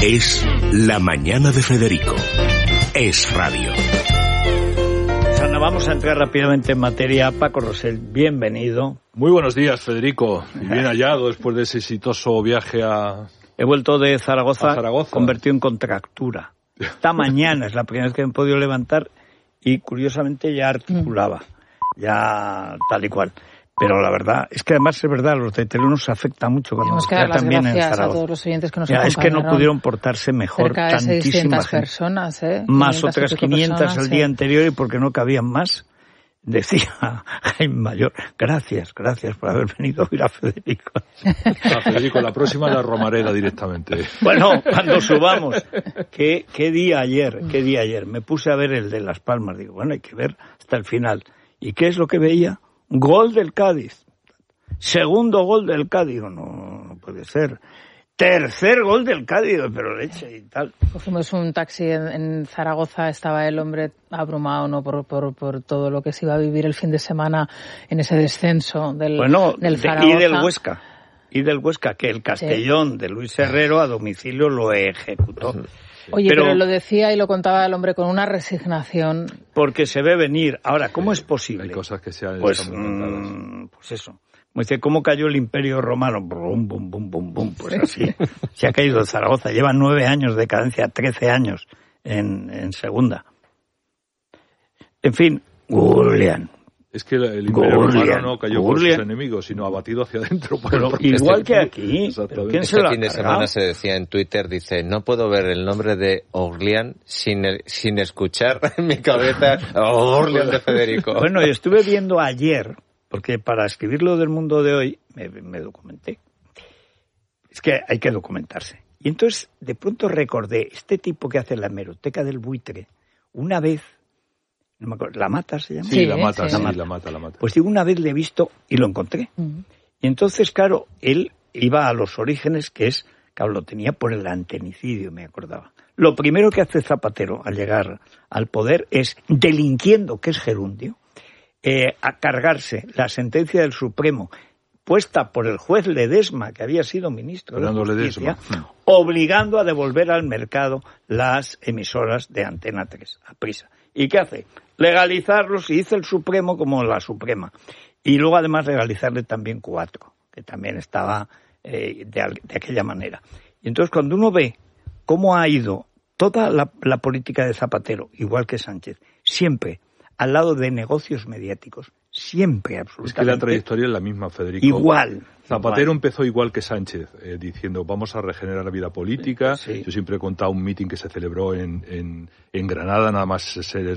Es La Mañana de Federico. Es radio. Sana, vamos a entrar rápidamente en materia. Paco Rosell, bienvenido. Muy buenos días, Federico. Y bien hallado después de ese exitoso viaje a... He vuelto de Zaragoza, convertido en contractura. Esta mañana es la primera vez que me he podido levantar y curiosamente ya articulaba, ya tal y cual. Pero la verdad, es que además es verdad, los de Telenor nos afecta mucho cuando nos queda también en Zaragoza. A todos los oyentes que nos acompañaron. Es que no pudieron portarse mejor tantísima gente. Personas, más otras 500 el día anterior y porque no cabían más. Decía Jaime Mayor, gracias por haber venido a oír a Federico. A Federico, la próxima la Romareda directamente. Bueno, cuando subamos. ¿Qué día ayer? Me puse a ver el de Las Palmas. Digo, bueno, hay que ver hasta el final. ¿Y qué es lo que veía? Gol del Cádiz. Segundo gol del Cádiz. Digo, no puede ser. Tercer gol del Cádiz, pero leche y tal. Cogimos un taxi en Zaragoza, estaba el hombre abrumado, ¿no? por todo lo que se iba a vivir el fin de semana en ese descenso del Zaragoza. Y del Huesca, que el Castellón de Luis Herrero a domicilio lo ejecutó. Oye, pero lo decía y lo contaba el hombre con una resignación. Porque se ve venir. Ahora, ¿cómo es posible? Hay cosas que se han... Pues eso. Dice, ¿cómo cayó el Imperio Romano? Bum, bum, bum, bum, bum. Pues así. Se ha caído Zaragoza. Lleva 9 años de cadencia, 13 años en segunda. En fin, Julián. Es que el Imperio Romano no cayó por sus enemigos, sino abatido hacia adentro. Igual que aquí. ¿Quién se lo ha fin de semana se decía en Twitter, dice, no puedo ver el nombre de Orleán sin escuchar en mi cabeza Orleán de Federico. Bueno, yo estuve viendo ayer, porque para escribir lo del Mundo de hoy me documenté. Es que hay que documentarse. Y entonces de pronto recordé este tipo que hace la hemeroteca del buitre. Una vez, no me acuerdo, ¿La Mata se llama? Sí, La Mata. Pues digo, una vez le he visto y lo encontré. Y entonces, claro, él iba a los orígenes, que es, claro, lo tenía por el antenicidio, me acordaba. Lo primero que hace Zapatero al llegar al poder es, delinquiendo, que es gerundio, a cargarse la sentencia del Supremo puesta por el juez Ledesma, que había sido ministro de Justicia, obligando a devolver al mercado las emisoras de Antena 3, a prisa. ¿Y qué hace? Legalizarlos, y hizo el Supremo como la Suprema. Y luego además legalizarle también 4, que también estaba de aquella manera. Y entonces cuando uno ve cómo ha ido toda la política de Zapatero, igual que Sánchez, siempre al lado de negocios mediáticos, siempre, absolutamente. Es que la trayectoria es la misma, Federico. Igual. Zapatero empezó igual que Sánchez, diciendo vamos a regenerar la vida política. Sí. Yo siempre he contado un mitin que se celebró en Granada, nada más se